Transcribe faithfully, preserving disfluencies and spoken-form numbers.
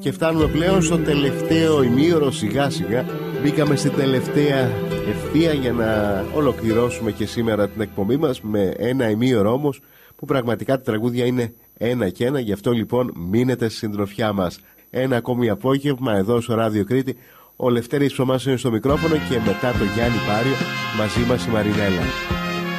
Και φτάνουμε πλέον στο τελευταίο ημίωρο, σιγά σιγά. Μπήκαμε στην τελευταία ευθεία για να ολοκληρώσουμε και σήμερα την εκπομπή μας με ένα ημίωρο όμως που πραγματικά τα τραγούδια είναι ένα και ένα. Γι' αυτό λοιπόν μείνετε στη συντροφιά μας. Ένα ακόμη απόγευμα εδώ στο Ράδιο Κρήτη. Ο Λευτέρης Ψωμάς είναι στο μικρόφωνο και μετά το Γιάννη Πάριο μαζί μας η Μαρινέλα.